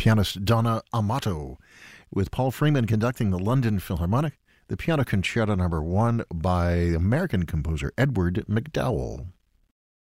pianist Donna Amato, with Paul Freeman conducting the London Philharmonic, the Piano Concerto No. 1 by American composer Edward McDowell.